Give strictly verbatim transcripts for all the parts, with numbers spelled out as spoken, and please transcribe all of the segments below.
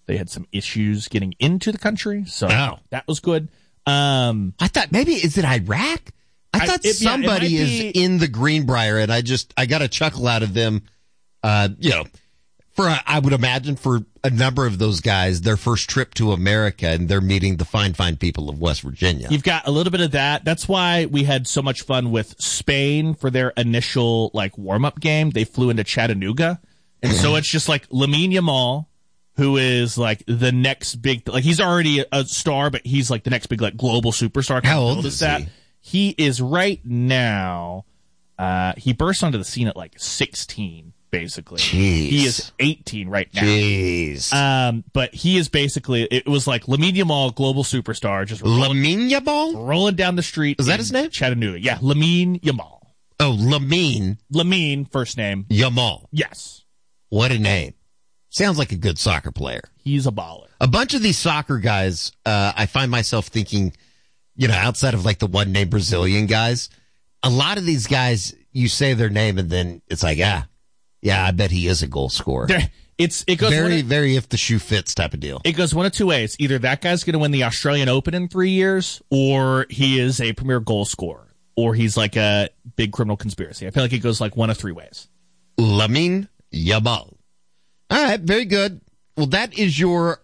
They had some issues getting into the country, so oh. that was good. Um, I thought maybe, is it Iraq? I thought I, it, somebody yeah, is be, in the Greenbrier, and I just, I got a chuckle out of them, uh, you know, for, I would imagine for a number of those guys, their first trip to America, and they're meeting the fine, fine people of West Virginia. You've got a little bit of that. That's why we had so much fun with Spain for their initial, like, warm-up game. They flew into Chattanooga, and so it's just like Lamine Yamal, who is like the next big, like he's already a star, but he's like the next big like global superstar. How old is that? He is right now. Uh, he burst onto the scene at like sixteen, basically. Jeez. He is eighteen right now. Jeez. Um, but he is basically, it was like Lamine Yamal, global superstar, just rolling, Lamine Yamal, rolling down the street. Is that his name? Chattanooga. Yeah, Lamine Yamal. Oh, Lamine. Lamine, first name. Yamal. Yes. What a name. Sounds like a good soccer player. He's a baller. A bunch of these soccer guys, uh, I find myself thinking, you know, outside of like the one name Brazilian guys, a lot of these guys, you say their name and then it's like, ah, yeah, I bet he is a goal scorer. There, it's it goes very, of, very if the shoe fits type of deal. It goes one of two ways. Either that guy's going to win the Australian Open in three years, or he is a premier goal scorer, or he's like a big criminal conspiracy. I feel like it goes like one of three ways. Lamine Yamal. All right, very good. Well, that is your...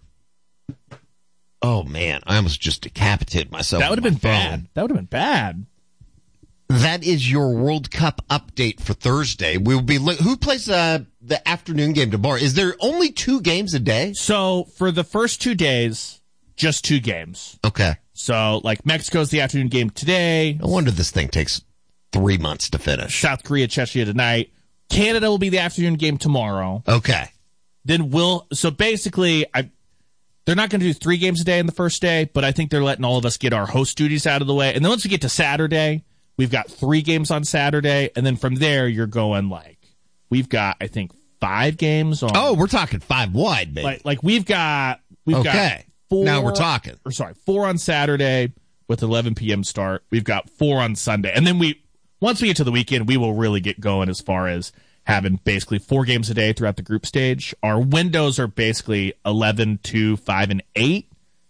Oh, man, I almost just decapitated myself. That would have been phone. bad. That would have been bad. That is your World Cup update for Thursday. We'll be li- Who plays uh, the afternoon game tomorrow? Is there only two games a day? So, for the first two days, just two games. Okay. So, like, Mexico's the afternoon game today. No wonder this thing takes three months to finish. South Korea, Czechia tonight. Canada will be the afternoon game tomorrow. Okay. Then we'll, so basically, I, they're not going to do three games a day in the first day, but I think they're letting all of us get our host duties out of the way. And then once we get to Saturday, we've got three games on Saturday. And then from there, you're going like, we've got, I think, five games on. Oh, we're talking five wide, baby. Like, like we've got, we've okay. got four. Now we're talking. Or sorry, four on Saturday with eleven p.m. start. We've got four on Sunday. And then we, once we get to the weekend, we will really get going as far as having basically four games a day throughout the group stage. Our windows are basically eleven, two, five, and eight,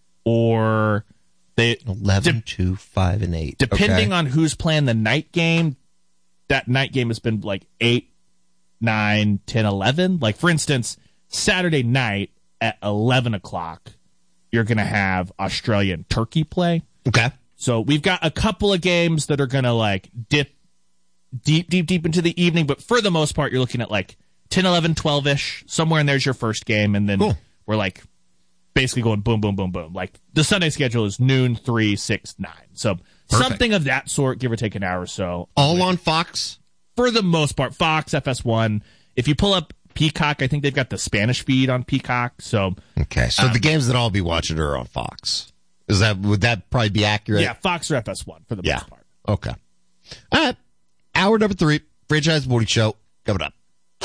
or they eleven, two, five, and eight. Depending okay. on who's playing the night game, that night game has been like eight, nine, ten, eleven. Like, for instance, Saturday night at eleven o'clock, you're going to have Australia and Turkey play. Okay. So we've got a couple of games that are going to like dip deep, deep, deep into the evening, but for the most part, you're looking at like ten, eleven, twelve-ish. Somewhere in there's your first game, and then cool. We're like basically going boom, boom, boom, boom. Like the Sunday schedule is noon, three, six, nine. So Perfect. Something of that sort, give or take an hour or so. All on Fox? For the most part, Fox, F S one. If you pull up Peacock, I think they've got the Spanish feed on Peacock. So okay, so um, the games that I'll be watching are on Fox. Is that would that probably be accurate? Yeah, Fox or F S one for the yeah. most part. Okay. All right. Hour number three, Franchise Morning Show, coming up.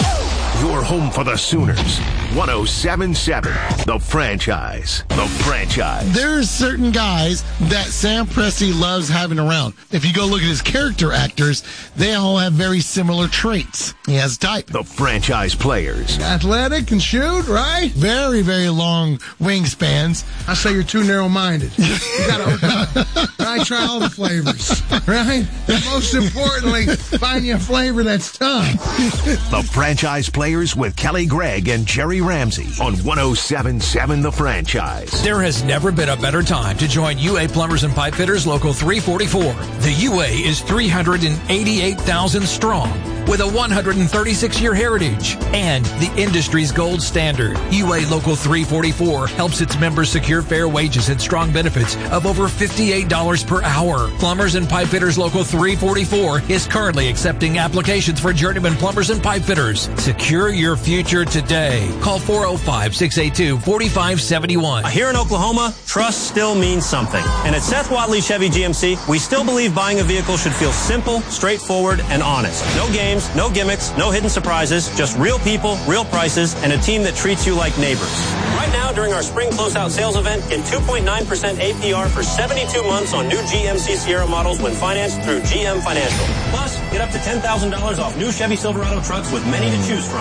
Your home for the Sooners. one oh seven point seven, The Franchise. The Franchise. There's certain guys that Sam Presti loves having around. If you go look at his character actors, they all have very similar traits. He has type. The Franchise players. Athletic, can shoot, right? Very, very long wingspans. I say you're too narrow-minded. You gotta open up. Right? Try all the flavors, right? And most importantly, find you a flavor that's tough. The Franchise players with Kelly Gregg and Jerry Ramsey on one oh seven point seven The Franchise. There has never been a better time to join U A Plumbers and Pipe Fitters Local three forty-four. The U A is three hundred eighty-eight thousand strong with a one hundred thirty-six year heritage and the industry's gold standard. U A Local three forty-four helps its members secure fair wages and strong benefits of over fifty-eight dollars per hour. Plumbers and Pipe Fitters Local three forty-four is currently accepting applications for journeyman plumbers and pipe fitters. Secure your future today. Call four oh five, six eight two, four five seven one. Here in Oklahoma, trust still means something. And at Seth Watley Chevy G M C, we still believe buying a vehicle should feel simple, straightforward, and honest. No games, no gimmicks, no hidden surprises, just real people, real prices, and a team that treats you like neighbors. Right now, during our spring closeout sales event, get two point nine percent A P R for seventy-two months on new G M C Sierra models when financed through G M Financial. Plus, get up to ten thousand dollars off new Chevy Silverado trucks with many to choose from.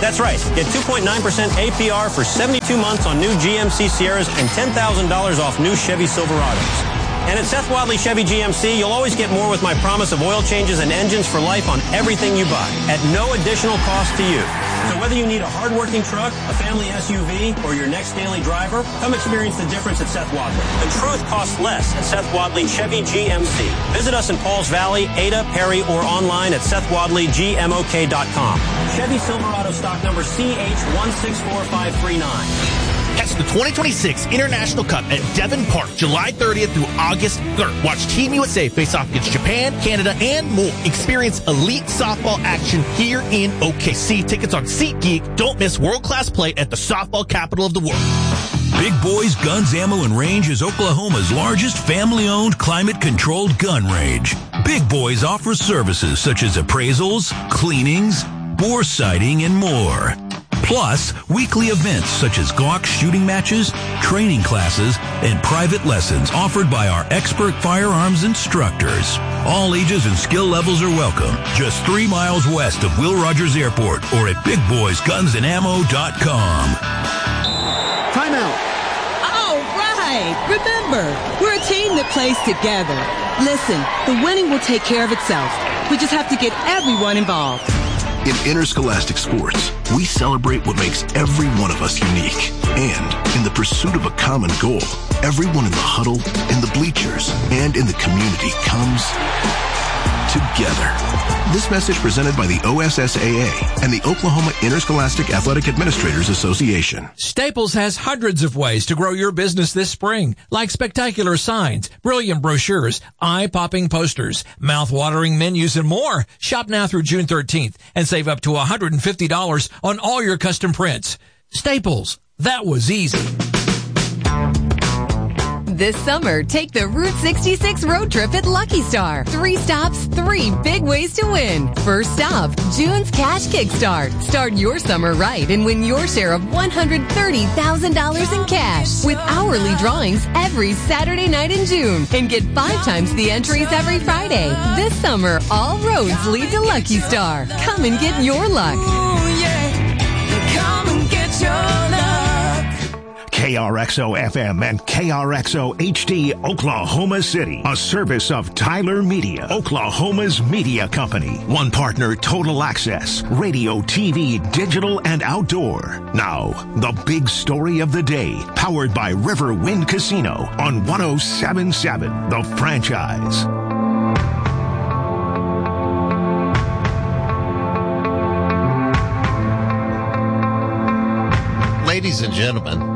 That's right. Get two point nine percent A P R for seventy-two months on new G M C Sierras and ten thousand dollars off new Chevy Silverados. And at Seth Wadley Chevy G M C, you'll always get more with my promise of oil changes and engines for life on everything you buy, at no additional cost to you. So whether you need a hard-working truck, a family S U V, or your next daily driver, come experience the difference at Seth Wadley. The truth costs less at Seth Wadley Chevy G M C. Visit us in Pauls Valley, Ada, Perry, or online at seth wadley g m o k dot com. Chevy Silverado stock number C H one six four five three nine. Catch the twenty twenty-six International Cup at Devon Park, July thirtieth through August third. Watch Team U S A face off against Japan, Canada, and more. Experience elite softball action here in O K C. Tickets on SeatGeek. Don't miss world-class play at the softball capital of the world. Big Boys Guns, Ammo, and Range is Oklahoma's largest family-owned, climate-controlled gun range. Big Boys offers services such as appraisals, cleanings, bore sighting, and more. Plus, weekly events such as Glock shooting matches, training classes, and private lessons offered by our expert firearms instructors. All ages and skill levels are welcome. Just three miles west of Will Rogers Airport or at big boys guns and ammo dot com. Timeout. All right. Remember, we're a team that plays together. Listen, the winning will take care of itself. We just have to get everyone involved. In interscholastic sports, we celebrate what makes every one of us unique. And in the pursuit of a common goal, everyone in the huddle, in the bleachers, and in the community comes together. This message presented by the O S S A A and the Oklahoma Interscholastic Athletic Administrators Association. Staples has hundreds of ways to grow your business this spring, like spectacular signs, brilliant brochures, eye-popping posters, mouth-watering menus, and more. Shop now through June thirteenth and save up to one hundred fifty dollars on all your custom prints. Staples, that was easy. This summer, take the Route sixty-six road trip at Lucky Star. Three stops, three big ways to win. First stop, June's Cash Kickstart. Start your summer right and win your share of one hundred thirty thousand dollars in cash with hourly drawings every Saturday night in June and get five times the entries every Friday. This summer, all roads lead to Lucky Star. Come and get your luck. Ooh, yeah. Come and get your luck. K R X O F M and K R X O H D Oklahoma City, a service of Tyler Media, Oklahoma's media company. One partner, Total Access, radio, T V, digital, and outdoor. Now, the big story of the day, powered by Riverwind Casino on one oh seven point seven, The Franchise. Ladies and gentlemen,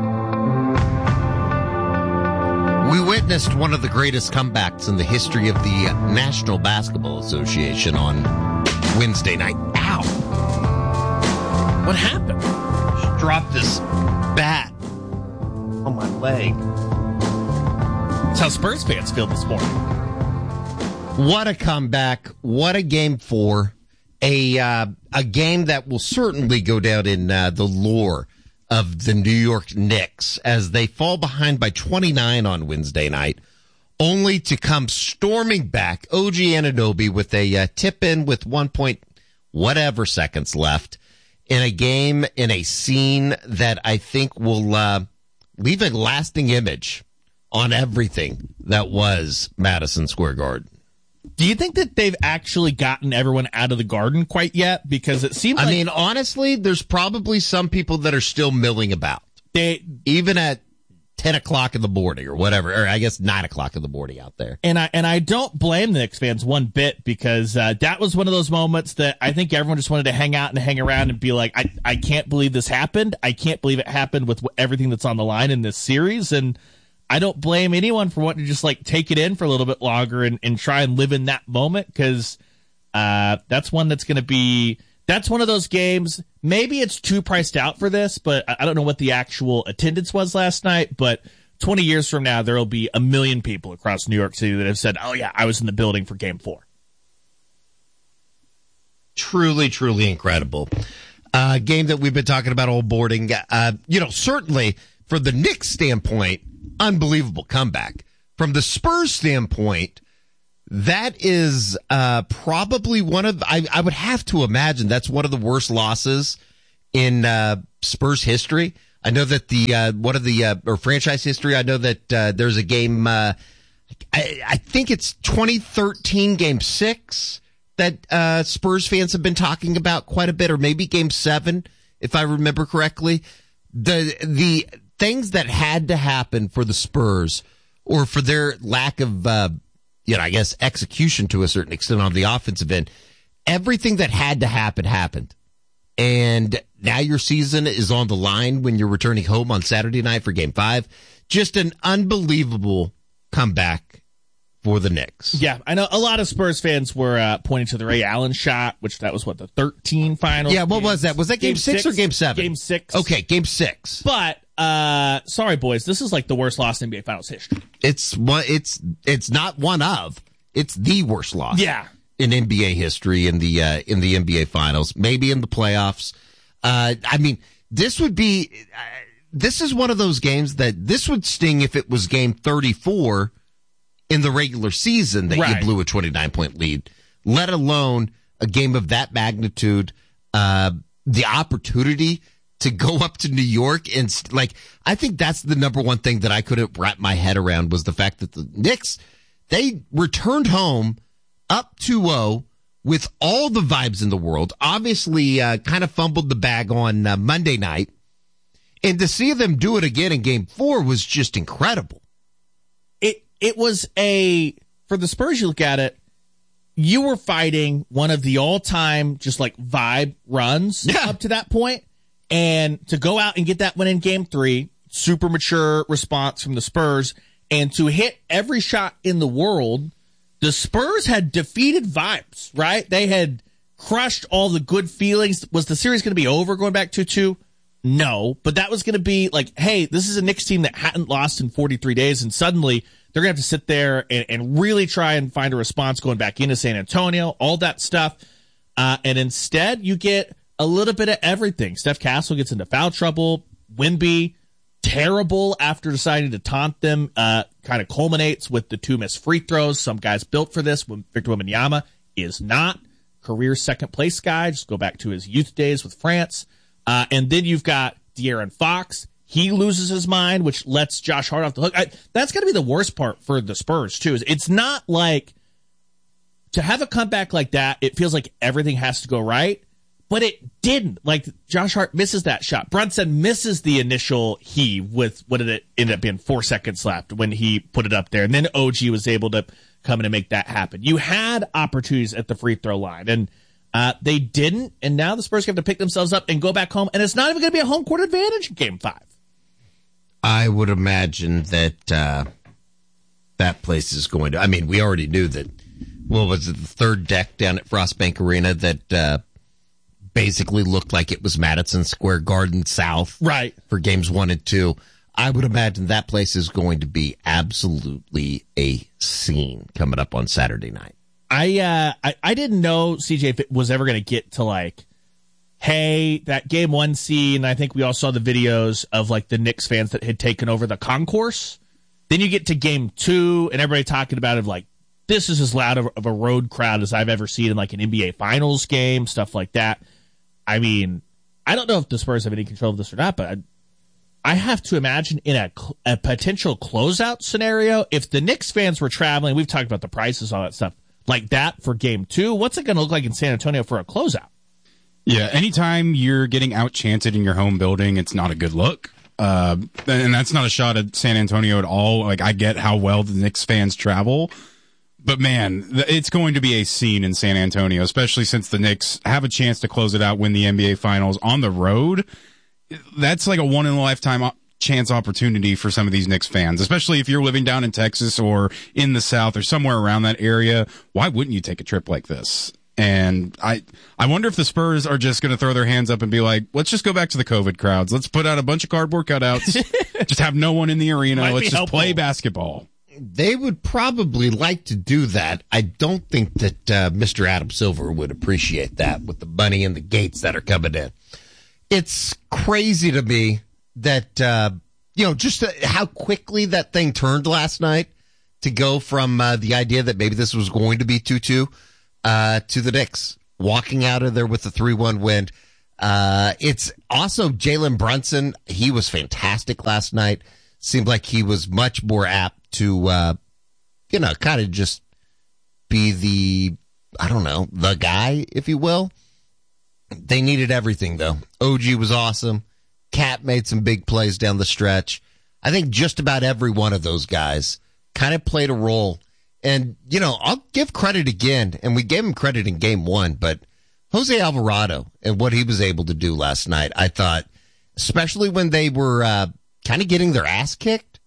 we witnessed one of the greatest comebacks in the history of the National Basketball Association on Wednesday night. Ow! What happened? Just dropped this bat on my leg. That's how Spurs fans feel this morning. What a comeback. What a game four. A, uh, a game that will certainly go down in uh, the lore of the New York Knicks as they fall behind by twenty-nine on Wednesday night, only to come storming back. O G Anunoby with a uh, tip in with one point whatever seconds left in a game, in a scene that I think will uh, leave a lasting image on everything that was Madison Square Garden. Do you think that they've actually gotten everyone out of the Garden quite yet? Because it seems like... I mean, honestly, there's probably some people that are still milling about. They Even at ten o'clock in the morning or whatever, or I guess nine o'clock in the morning out there. And I and I don't blame the Knicks fans one bit, because uh, that was one of those moments that I think everyone just wanted to hang out and hang around and be like, I, I can't believe this happened. I can't believe it happened with everything that's on the line in this series. And I don't blame anyone for wanting to just like take it in for a little bit longer and, and try and live in that moment, because uh, that's one that's going to be, that's one of those games. Maybe it's too priced out for this, but I, I don't know what the actual attendance was last night. But twenty years from now, there will be a million people across New York City that have said, oh, yeah, I was in the building for game four. Truly, truly incredible. Uh, game that we've been talking about all boarding. Uh, you know, certainly from the Knicks standpoint, unbelievable comeback. From the Spurs standpoint, that is uh, probably one of, I, I would have to imagine that's one of the worst losses in uh, Spurs history. I know that the uh, one of the uh, or franchise history. I know that uh, there's a game. Uh, I, I think it's twenty thirteen Game Six that uh, Spurs fans have been talking about quite a bit, or maybe Game Seven, if I remember correctly. The the things that had to happen for the Spurs, or for their lack of, uh, you know, I guess execution to a certain extent on the offensive end, everything that had to happen happened. And now your season is on the line when you're returning home on Saturday night for Game Five. Just an unbelievable comeback for the Knicks. Yeah, I know a lot of Spurs fans were uh, pointing to the Ray Allen shot, which that was what, the thirteen final. Yeah, what game, was that? Was that Game, game six, six or Game Seven? Game Six. Okay, Game Six. But uh, sorry, boys, this is like the worst loss in N B A Finals history. It's one. It's it's not one of. It's the worst loss. Yeah. In N B A history, in the uh, in the N B A Finals, maybe in the playoffs. Uh, I mean, this would be. Uh, this is one of those games that this would sting if it was Game thirty-four in the regular season that right. you blew a twenty-nine point lead. Let alone a game of that magnitude. Uh, the opportunity to go up to New York and like, I think that's the number one thing that I couldn't wrap my head around was the fact that the Knicks, they returned home up two oh with all the vibes in the world. Obviously, uh, kind of fumbled the bag on uh, Monday night. And to see them do it again in Game Four was just incredible. It it was a, for the Spurs, you look at it, you were fighting one of the all-time just like vibe runs yeah. up to that point. And to go out and get that win in Game Three, super mature response from the Spurs, and to hit every shot in the world. The Spurs had defeated vibes, right? They had crushed all the good feelings. Was the series going to be over going back two two? No, but that was going to be like, hey, this is a Knicks team that hadn't lost in forty-three days, and suddenly they're going to have to sit there and, and really try and find a response going back into San Antonio, all that stuff. Uh, and instead, you get a little bit of everything. Steph Castle gets into foul trouble. Wemby, terrible after deciding to taunt them, uh, kind of culminates with the two missed free throws. Some guys built for this. Victor Wembanyama is not. Career second place guy. Just go back to his youth days with France. Uh, and then you've got De'Aaron Fox. He loses his mind, which lets Josh Hart off the hook. I, that's going to be the worst part for the Spurs, too. Is it's not like to have a comeback like that, it feels like everything has to go right. But it didn't. Like, Josh Hart misses that shot. Brunson misses the initial heave with what did it end up being four seconds left when he put it up there. And then O G was able to come in and make that happen. You had opportunities at the free throw line, and uh, they didn't. And now the Spurs have to pick themselves up and go back home. And it's not even going to be a home court advantage in Game five. I would imagine that uh, that place is going to. I mean, we already knew that. What was it, the third deck down at Frostbank Arena that uh, basically looked like it was Madison Square Garden South, right, for games one and two. I would imagine that place is going to be absolutely a scene coming up on Saturday night. I uh, I, I didn't know, C J, if it was ever going to get to like, hey, that game one scene. I think we all saw the videos of like the Knicks fans that had taken over the concourse. Then you get to game two, and everybody talking about it like, this is as loud of, of a road crowd as I've ever seen in like an N B A Finals game, stuff like that. I mean, I don't know if the Spurs have any control of this or not, but I, I have to imagine in a, a potential closeout scenario, if the Knicks fans were traveling, we've talked about the prices, all that stuff, like that for game two, what's it going to look like in San Antonio for a closeout? Yeah, anytime you're getting out-chanted in your home building, it's not a good look. Uh, and that's not a shot at San Antonio at all. Like, I get how well the Knicks fans travel. But, man, it's going to be a scene in San Antonio, especially since the Knicks have a chance to close it out, win the N B A Finals on the road. That's like a one-in-a-lifetime chance opportunity for some of these Knicks fans, especially if you're living down in Texas or in the South or somewhere around that area. Why wouldn't you take a trip like this? And I I wonder if the Spurs are just going to throw their hands up and be like, let's just go back to the COVID crowds. Let's put out a bunch of cardboard cutouts. Just have no one in the arena. Might let's just helpful. play basketball. They would probably like to do that. I don't think that uh, Mister Adam Silver would appreciate that with the money and the gates that are coming in. It's crazy to me that, uh, you know, just uh, how quickly that thing turned last night to go from uh, the idea that maybe this was going to be two two uh, to the Knicks walking out of there with a three one win. Uh, it's also Jalen Brunson. He was fantastic last night. Seemed like he was much more apt to, uh, you know, kind of just be the, I don't know, the guy, if you will. They needed everything, though. O G was awesome. Cat made some big plays down the stretch. I think just about every one of those guys kind of played a role. And, you know, I'll give credit again, and we gave him credit in game one, but Jose Alvarado and what he was able to do last night, I thought, especially when they were uh, kind of getting their ass kicked,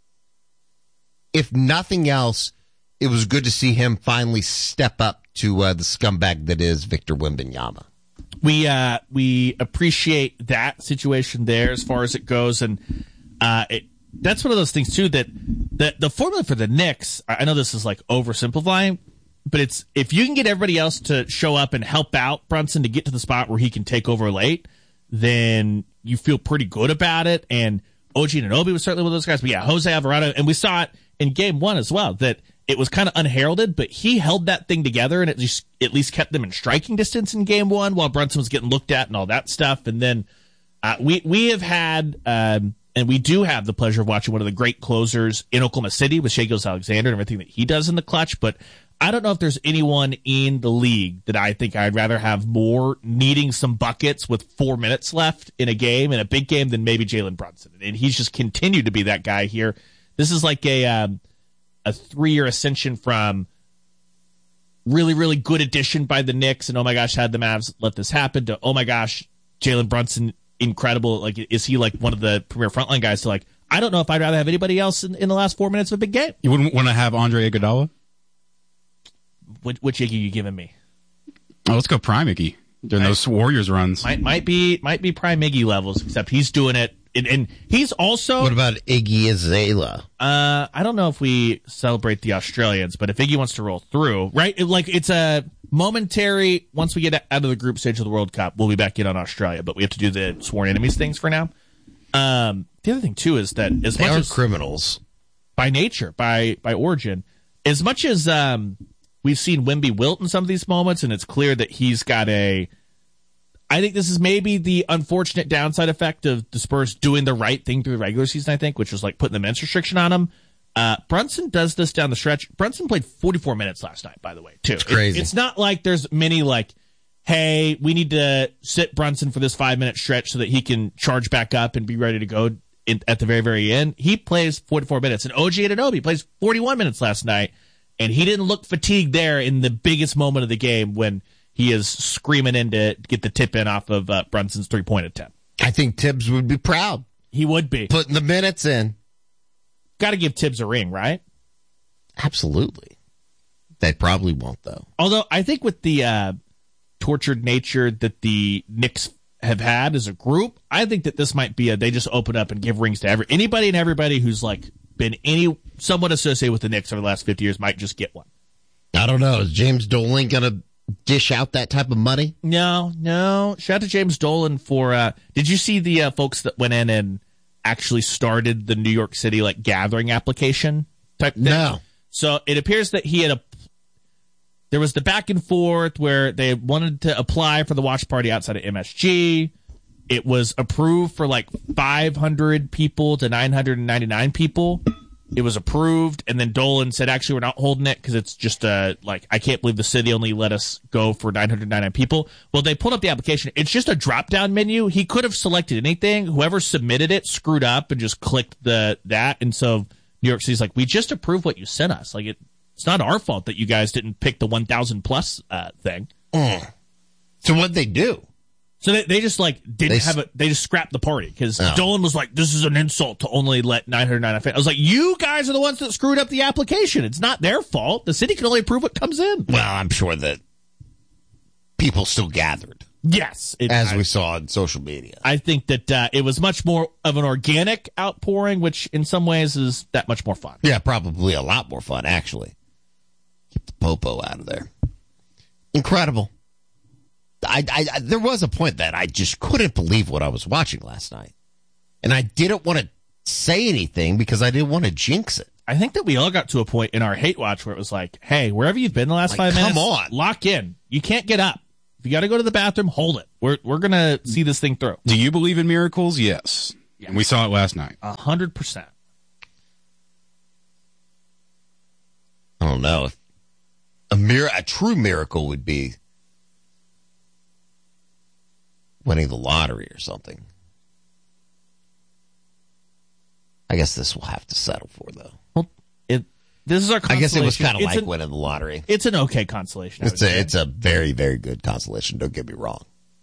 if nothing else, it was good to see him finally step up to uh, the scumbag that is Victor Wembanyama. We uh, we appreciate that situation there as far as it goes, and uh, it, that's one of those things too that the the formula for the Knicks. I know this is like oversimplifying, but it's if you can get everybody else to show up and help out Brunson to get to the spot where he can take over late, then you feel pretty good about it. And O G Anunoby was certainly one of those guys, but yeah, Jose Alvarado, and we saw it in game one as well that it was kind of unheralded, but he held that thing together and it just at least kept them in striking distance in game one while Brunson was getting looked at and all that stuff. And then uh, we we have had, um, and we do have the pleasure of watching one of the great closers in Oklahoma City with Shai Gilgeous-Alexander and everything that he does in the clutch. But I don't know if there's anyone in the league that I think I'd rather have more needing some buckets with four minutes left in a game, in a big game, than maybe Jalen Brunson. And he's just continued to be that guy here. This is like a... Um, a three-year ascension from really, really good addition by the Knicks, and oh my gosh, had the Mavs let this happen, to oh my gosh, Jalen Brunson, incredible. Like, is he like one of the premier frontline guys to like, I don't know if I'd rather have anybody else in, in the last four minutes of a big game. You wouldn't want to have Andre Iguodala? Which, which Iggy are you giving me? Oh, let's go prime Iggy during those Warriors runs. Might, might be might be prime Iggy levels, except he's doing it. And, and he's also... What about Iggy Azalea? Uh, I don't know if we celebrate the Australians, but if Iggy wants to roll through, right? It, like, it's a momentary... Once we get out of the group stage of the World Cup, we'll be back in on Australia, but we have to do the sworn enemies things for now. Um, the other thing, too, is that as they much are as... criminals. By nature, by, by origin. As much as um, we've seen Wemby wilt in some of these moments, and it's clear that he's got a... I think this is maybe the unfortunate downside effect of the Spurs doing the right thing through the regular season, I think, which was like putting the minutes restriction on him. Uh, Brunson does this down the stretch. Brunson played forty-four minutes last night, by the way, too. It's crazy. It, it's not like there's many like, hey, we need to sit Brunson for this five-minute stretch so that he can charge back up and be ready to go in, at the very, very end. He plays forty-four minutes. And O G Anunoby plays forty-one minutes last night, and he didn't look fatigued there in the biggest moment of the game when he is screaming in to get the tip in off of uh, Brunson's three-point attempt. I think Tibbs would be proud. He would be. Putting the minutes in. Got to give Tibbs a ring, right? Absolutely. They probably won't, though. Although, I think with the uh, tortured nature that the Knicks have had as a group, I think that this might be a, they just open up and give rings to every anybody and everybody who's like been any somewhat associated with the Knicks over the last fifty years might just get one. I don't know. Is James Dolan going to dish out that type of money? No, no. Shout out to James Dolan for, uh, did you see the uh, folks that went in and actually started the New York City, like, gathering application type thing? No. So it appears that he had a, there was the back and forth where they wanted to apply for the watch party outside of M S G. It was approved for like five hundred people to nine hundred ninety-nine people. It was approved, and then Dolan said, actually, we're not holding it because it's just, uh, like, I can't believe the city only let us go for nine hundred ninety-nine people. Well, they pulled up the application. It's just a drop-down menu. He could have selected anything. Whoever submitted it screwed up and just clicked the that, and so New York City's like, we just approved what you sent us. Like, it, it's not our fault that you guys didn't pick the one thousand plus uh, thing. Mm. So what'd they do? So they, they just like didn't They, have it. They just scrapped the party because Oh. Dolan was like, "This is an insult to only let nine hundred ninety-nine." I was like, "You guys are the ones that screwed up the application. It's not their fault. The city can only approve what comes in." Well, I'm sure that people still gathered. Yes, it, as I, we saw on social media. I think that uh, it was much more of an organic outpouring, which in some ways is that much more fun. Yeah, probably a lot more fun, actually. Keep the popo out of there. Incredible. I, I, I there was a point that I just couldn't believe what I was watching last night. And I didn't want to say anything because I didn't want to jinx it. I think that we all got to a point in our hate watch where it was like, hey, wherever you've been the last Like, five minutes, come on. lock in. You can't get up. If you got to go to the bathroom, hold it. We're we're going to see this thing through. Do you believe in miracles? Yes. yes. And we saw it last night. A hundred percent. I don't know. A mir- a true miracle would be winning the lottery or something. I guess this will have to settle for, though. Well, it this is our consolation. I guess it was kind of like an, winning the lottery. It's an okay consolation. It's a, it's a very, very good consolation. Don't get me wrong.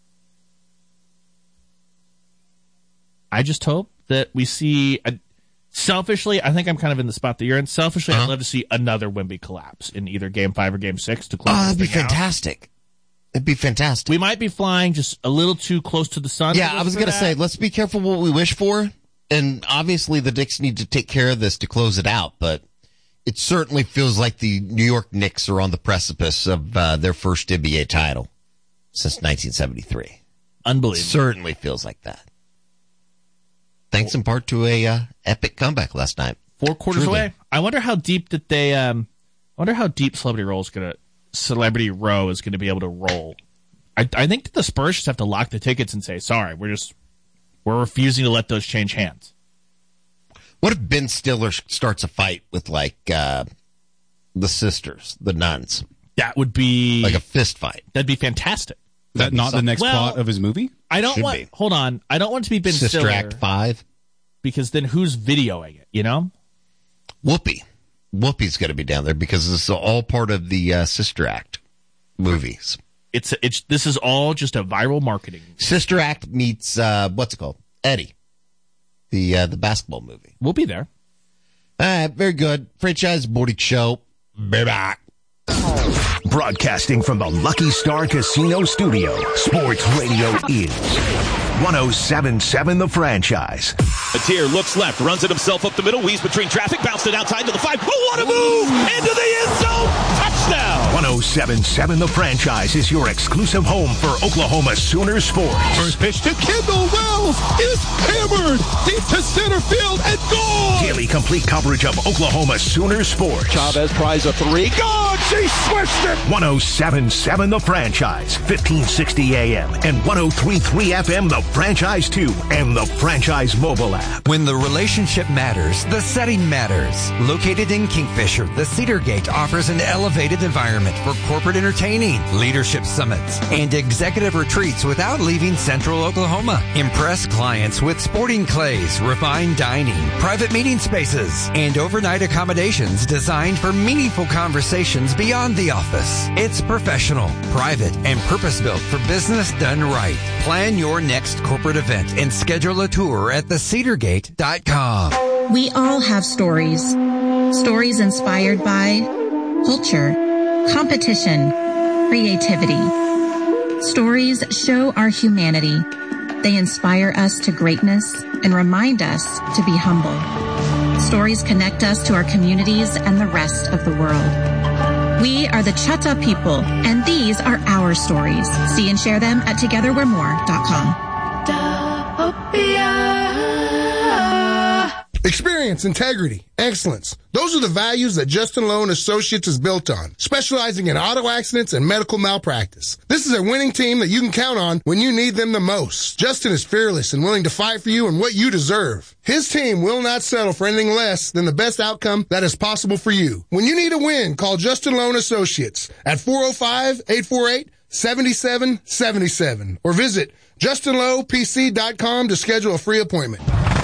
I just hope that we see... A, selfishly, I think I'm kind of in the spot that you're in. Selfishly, uh-huh. I'd love to see another Wemby collapse in either Game five or Game six to close Oh, that'd be thing fantastic. Out. It'd be fantastic. We might be flying just a little too close to the sun. Yeah, I was going to say, let's be careful what we wish for. And obviously the Knicks need to take care of this to close it out, but it certainly feels like the New York Knicks are on the precipice of uh, their first N B A title since nineteen seventy-three. Unbelievable. Certainly feels like that. Thanks in part to a uh, epic comeback last night. Four quarters Truly. away. I wonder how deep that they. Um, I wonder how deep Celebrity Roll is gonna. Celebrity Row is going to be able to roll. I, I think the Spurs just have to lock the tickets and say, "Sorry, we're just we're refusing to let those change hands." What if Ben Stiller starts a fight with like uh, the sisters, the nuns? That would be like a fist fight. That'd be fantastic. Is that not the next well, plot of his movie? I don't Should want. be. Hold on. I don't want it to be Ben Sister Stiller. Act five. Because then who's videoing it? You know, Whoopi. Whoopi's going to be down there because this is all part of the uh, Sister Act movies. It's it's this is all just a viral marketing. Sister Act meets uh, what's it called? Eddie, the uh, the basketball movie. We'll be there. All right, very good. Franchise Morning Show. Be back. Broadcasting from the Lucky Star Casino Studio, Sports Radio is one oh seven point seven The Franchise. Atier looks left, runs it himself up the middle, weaves between traffic, bounced it outside to the five. Oh, what a move! Into the end zone! Touchdown! one oh seven point seven The Franchise is your exclusive home for Oklahoma Sooner sports. First pitch to Kendall Wells is hammered deep to center field and gone! Daily complete coverage of Oklahoma Sooner sports. Chavez tries a three. God, she switched it! one oh seven point seven The Franchise, fifteen sixty A M and one oh three point three F M The Franchise two and the Franchise mobile app. When the relationship matters, the setting matters. Located in Kingfisher, the Cedar Gate offers an elevated environment for corporate entertaining, leadership summits, and executive retreats without leaving central Oklahoma. Impress clients with sporting clays, refined dining, private meeting spaces, and overnight accommodations designed for meaningful conversations beyond the office. It's professional, private, and purpose-built for business done right. Plan your next corporate event and schedule a tour at the cedar gate dot com. We all have stories. Stories inspired by culture, competition, creativity. Stories show our humanity. They inspire us to greatness and remind us to be humble. Stories connect us to our communities and the rest of the world. We are the Chata people, and these are our stories. See and share them at together we're more dot com. Experience, integrity, excellence. Those are the values that Justin Lowe and Associates is built on, specializing in auto accidents and medical malpractice. This is a winning team that you can count on when you need them the most. Justin is fearless and willing to fight for you and what you deserve. His team will not settle for anything less than the best outcome that is possible for you. When you need a win, call Justin Lowe and Associates at four oh five, eight four eight, seven seven seven seven or visit justin lowe p c dot com to schedule a free appointment.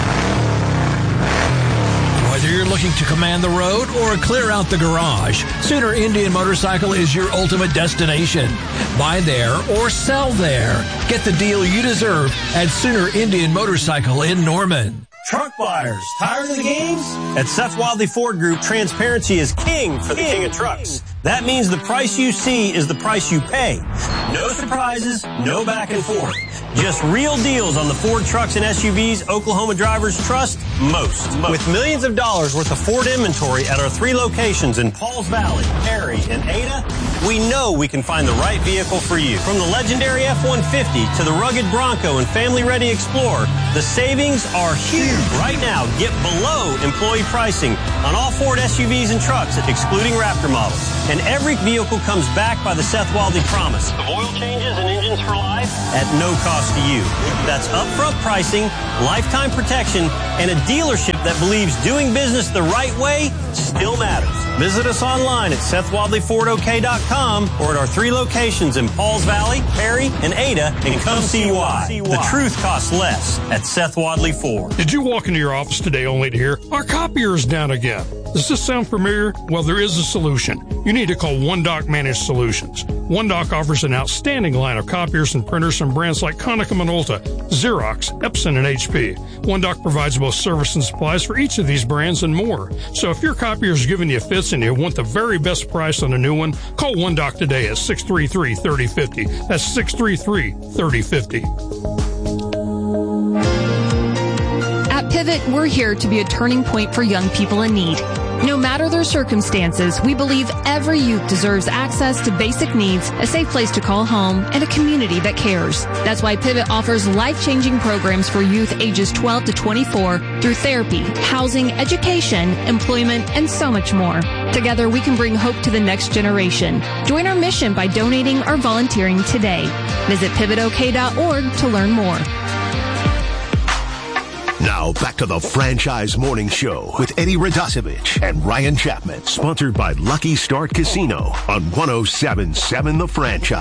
Whether you're looking to command the road or clear out the garage, Sooner Indian Motorcycle is your ultimate destination. Buy there or sell there. Get the deal you deserve at Sooner Indian Motorcycle in Norman. Truck buyers, tired of the games? At Seth Wadley Ford Group, transparency is king for the king of trucks. That means the price you see is the price you pay. No surprises, no back and forth. Just real deals on the Ford trucks and S U Vs Oklahoma drivers trust most. most. With millions of dollars worth of Ford inventory at our three locations in Pauls Valley, Perry, and Ada, we know we can find the right vehicle for you. From the legendary F one fifty to the rugged Bronco and family-ready Explorer, the savings are huge. Right now, get below employee pricing on all Ford S U Vs and trucks, excluding Raptor models. And every vehicle comes back by the Seth Wadley promise of oil changes and engines for life at no cost to you. That's upfront pricing, lifetime protection, and a dealership that believes doing business the right way still matters. Visit us online at Seth Wadley Ford O K dot com or at our three locations in Pauls Valley, Perry, and Ada, and come see why. The truth costs less at Seth Wadley Ford. Did you walk into your office today only to hear, our copier is down again? Does this sound familiar? Well, there is a solution. You need to call One Dock Managed Solutions. One Dock offers an outstanding line of copiers and printers from brands like Konica Minolta, Xerox, Epson, and H P. One Dock provides both service and supplies for each of these brands and more. So if your copier is giving you fits and you want the very best price on a new one, call One Dock today at six three three, three oh five oh. That's six three three, three oh five oh. At Pivot, we're here to be a turning point for young people in need. No matter their circumstances, we believe every youth deserves access to basic needs, a safe place to call home, and a community that cares. That's why Pivot offers life-changing programs for youth ages twelve to twenty-four through therapy, housing, education, employment, and so much more. Together, we can bring hope to the next generation. Join our mission by donating or volunteering today. Visit pivot o k dot org to learn more. Now back to the Franchise Morning Show with Eddie Radosevich and Ryan Chapman, sponsored by Lucky Start Casino on one oh seven point seven The Franchise.